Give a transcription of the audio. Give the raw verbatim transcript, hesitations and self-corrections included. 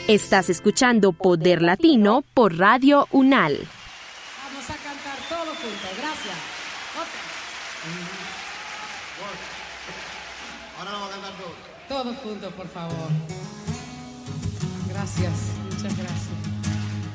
Estás escuchando Poder Latino por Radio UNAL. Vamos a cantar todos juntos. Gracias. Okay. Ahora vamos a cantar todos. Todos juntos, por favor. Gracias. Muchas gracias.